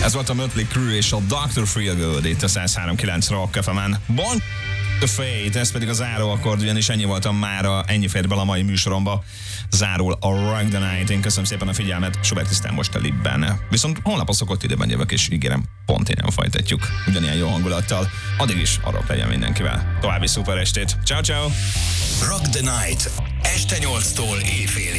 Ez volt a Mötley Crüe és a Dr. Feelgood itt a 103.9 Rock FM-en. Bon the Fate, ez pedig a záróakkord, ugyanis ennyi voltam mára, ennyi fért bele a mai műsoromba. Zárul a Rock the Night. Én köszönöm szépen a figyelmet, Sobert Krisztán most a Libben. Viszont holnap a szokott időben jövök, és ígérem, pont innen folytatjuk. Ugyanilyen jó hangulattal. Addig is a rock legyen mindenkivel. További szuper estét. Ciao, ciao! Rock the Night. Este 8-tól éjfélig.